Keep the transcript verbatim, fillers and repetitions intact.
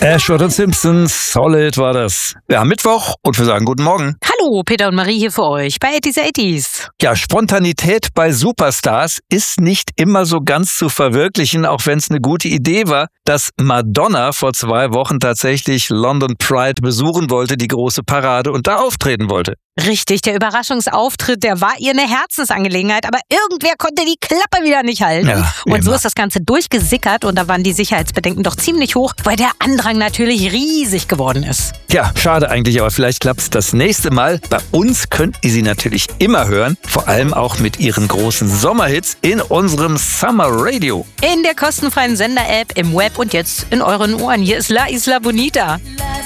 Ashford und Simpson, Solid war das. Wir haben Mittwoch und wir sagen guten Morgen. Hallo, Peter und Marie hier für euch bei eighties eighties. Ja, Spontanität bei Superstars ist nicht immer so ganz zu verwirklichen, auch wenn es eine gute Idee war, dass Madonna vor zwei Wochen tatsächlich London Pride besuchen wollte, die große Parade, und da auftreten wollte. Richtig, der Überraschungsauftritt, der war ihr eine Herzensangelegenheit, aber irgendwer konnte die Klappe wieder nicht halten. Ja, und so immer. ist das Ganze durchgesickert und da waren die Sicherheitsbedenken doch ziemlich hoch, weil der Andrang natürlich riesig geworden ist. Ja, schade eigentlich, aber vielleicht klappt's das nächste Mal. Bei uns könnt ihr sie natürlich immer hören, vor allem auch mit ihren großen Sommerhits in unserem Summer Radio. In der kostenfreien Sender-App, im Web und jetzt in euren Ohren. Hier ist La Isla Bonita.